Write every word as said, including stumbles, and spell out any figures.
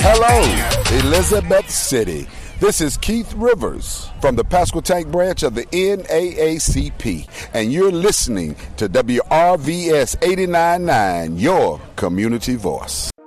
Hello, Elizabeth City. This is Keith Rivers from the Pasquotank branch of the N double A C P, and you're listening to W R V S eighty-nine point nine, your community voice.